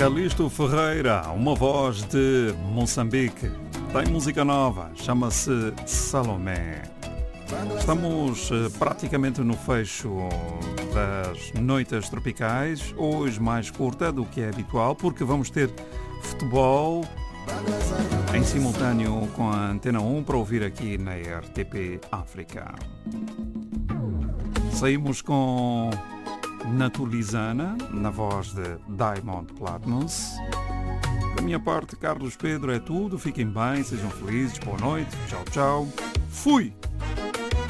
Calixto Ferreira, uma voz de Moçambique. Tem música nova, chama-se Salomé. Estamos praticamente no fecho das noites tropicais, hoje mais curta do que é habitual, porque vamos ter futebol em simultâneo com a Antena 1 para ouvir aqui na RTP África. Saímos com Natulizana, na voz de Diamond Platnumz. Da minha parte, Carlos Pedro, é tudo. Fiquem bem, sejam felizes, boa noite, tchau, tchau. Fui!